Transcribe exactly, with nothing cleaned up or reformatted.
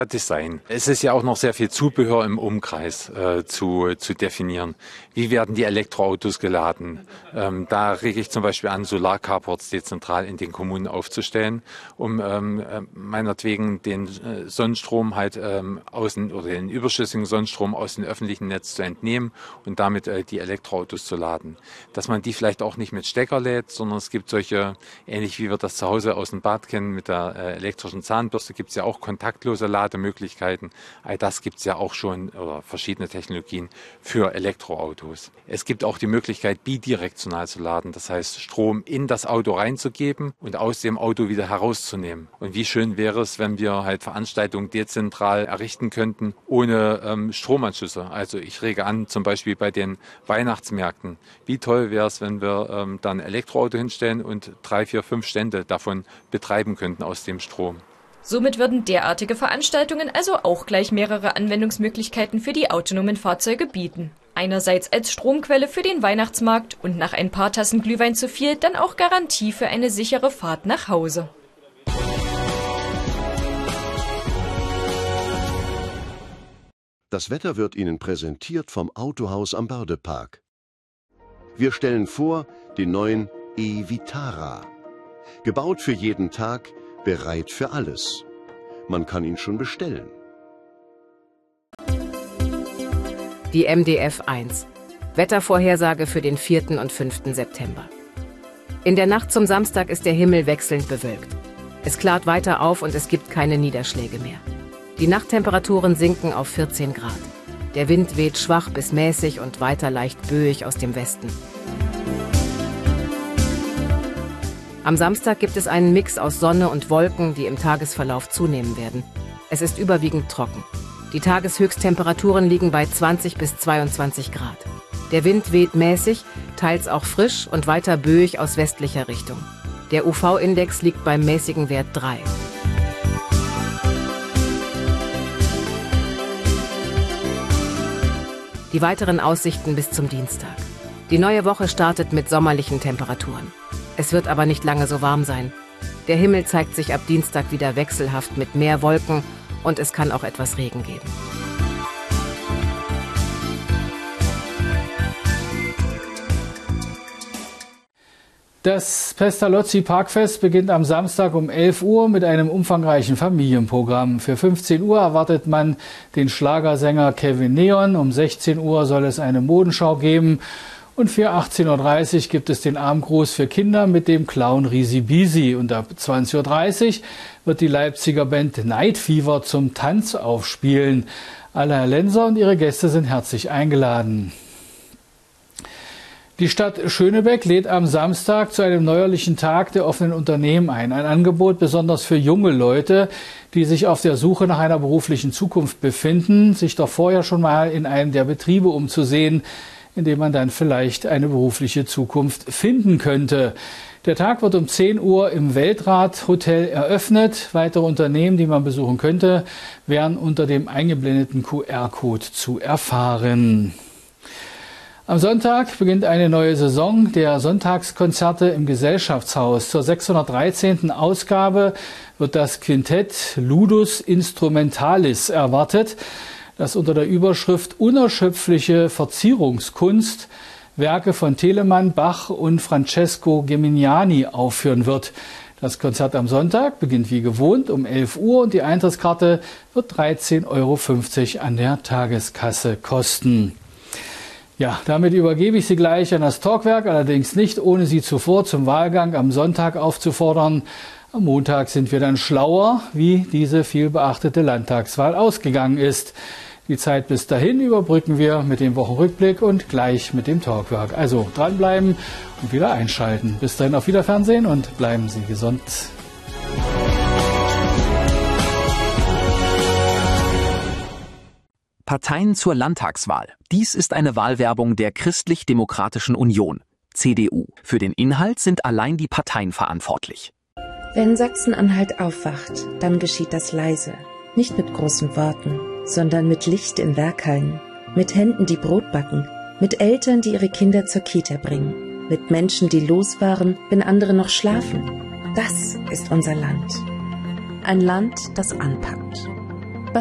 Design. Es ist ja auch noch sehr viel Zubehör im Umkreis äh, zu, zu definieren. Wie werden die Elektroautos geladen? Ähm, da rege ich zum Beispiel an, Solarcarports dezentral in den Kommunen aufzustellen, um ähm, äh, meinetwegen den äh, Sonnenstrom halt ähm, aus den, oder den überschüssigen Sonnenstrom aus dem öffentlichen Netz zu entnehmen und damit äh, die Elektroautos zu laden. Dass man die vielleicht auch nicht mit Stecker lädt, sondern es gibt solche, ähnlich wie wir das zu Hause aus dem Bad kennen, mit der äh, elektrischen Zahnbürste gibt es ja auch kontaktlose Lademöglichkeiten. Möglichkeiten. All das gibt es ja auch schon, oder verschiedene Technologien für Elektroautos. Es gibt auch die Möglichkeit, bidirektional zu laden, das heißt Strom in das Auto reinzugeben und aus dem Auto wieder herauszunehmen. Und wie schön wäre es, wenn wir halt Veranstaltungen dezentral errichten könnten, ohne ähm, Stromanschlüsse. Also ich rege an, zum Beispiel bei den Weihnachtsmärkten. Wie toll wäre es, wenn wir ähm, dann ein Elektroauto hinstellen und drei, vier, fünf Stände davon betreiben könnten aus dem Strom. Somit würden derartige Veranstaltungen also auch gleich mehrere Anwendungsmöglichkeiten für die autonomen Fahrzeuge bieten. Einerseits als Stromquelle für den Weihnachtsmarkt und nach ein paar Tassen Glühwein zu viel dann auch Garantie für eine sichere Fahrt nach Hause. Das Wetter wird Ihnen präsentiert vom Autohaus am Bördepark. Wir stellen vor den neuen e-Vitara. Gebaut für jeden Tag, bereit für alles. Man kann ihn schon bestellen. Die M D F eins. Wettervorhersage für den vierten und fünften September. In der Nacht zum Samstag ist der Himmel wechselnd bewölkt. Es klart weiter auf und es gibt keine Niederschläge mehr. Die Nachttemperaturen sinken auf vierzehn Grad. Der Wind weht schwach bis mäßig und weiter leicht böig aus dem Westen. Am Samstag gibt es einen Mix aus Sonne und Wolken, die im Tagesverlauf zunehmen werden. Es ist überwiegend trocken. Die Tageshöchsttemperaturen liegen bei zwanzig bis zweiundzwanzig Grad. Der Wind weht mäßig, teils auch frisch und weiter böig aus westlicher Richtung. Der U V-Index liegt beim mäßigen Wert drei. Die weiteren Aussichten bis zum Dienstag. Die neue Woche startet mit sommerlichen Temperaturen. Es wird aber nicht lange so warm sein. Der Himmel zeigt sich ab Dienstag wieder wechselhaft mit mehr Wolken und es kann auch etwas Regen geben. Das Pestalozzi Parkfest beginnt am Samstag um elf Uhr mit einem umfangreichen Familienprogramm. Für fünfzehn Uhr erwartet man den Schlagersänger Kevin Neon. Um sechzehn Uhr soll es eine Modenschau geben. Und für achtzehn Uhr dreißig gibt es den Abendgruß für Kinder mit dem Clown Risi Bisi. Und ab zwanzig Uhr dreißig wird die Leipziger Band Night Fever zum Tanz aufspielen. Alle Herr Lenser und ihre Gäste sind herzlich eingeladen. Die Stadt Schönebeck lädt am Samstag zu einem neuerlichen Tag der offenen Unternehmen ein. Ein Angebot besonders für junge Leute, die sich auf der Suche nach einer beruflichen Zukunft befinden, sich doch vorher schon mal in einem der Betriebe umzusehen, in dem man dann vielleicht eine berufliche Zukunft finden könnte. Der Tag wird um zehn Uhr im Weltrat-Hotel eröffnet. Weitere Unternehmen, die man besuchen könnte, wären unter dem eingeblendeten Q R-Code zu erfahren. Am Sonntag beginnt eine neue Saison der Sonntagskonzerte im Gesellschaftshaus. Zur sechshundertdreizehnten Ausgabe wird das Quintett Ludus Instrumentalis erwartet, das unter der Überschrift Unerschöpfliche Verzierungskunst Werke von Telemann, Bach und Francesco Gimignani aufführen wird. Das Konzert am Sonntag beginnt wie gewohnt um elf Uhr und die Eintrittskarte wird dreizehn Euro fünfzig an der Tageskasse kosten. Ja, damit übergebe ich Sie gleich an das Talkwerk, allerdings nicht ohne Sie zuvor zum Wahlgang am Sonntag aufzufordern. Am Montag sind wir dann schlauer, wie diese vielbeachtete Landtagswahl ausgegangen ist. Die Zeit bis dahin überbrücken wir mit dem Wochenrückblick und gleich mit dem Talkwerk. Also dranbleiben und wieder einschalten. Bis dahin auf Wiederfernsehen und bleiben Sie gesund. Parteien zur Landtagswahl. Dies ist eine Wahlwerbung der Christlich-Demokratischen Union, C D U. Für den Inhalt sind allein die Parteien verantwortlich. Wenn Sachsen-Anhalt aufwacht, dann geschieht das leise. Nicht mit großen Worten, sondern mit Licht in Werkhallen. Mit Händen, die Brot backen. Mit Eltern, die ihre Kinder zur Kita bringen. Mit Menschen, die losfahren, wenn andere noch schlafen. Das ist unser Land. Ein Land, das anpackt.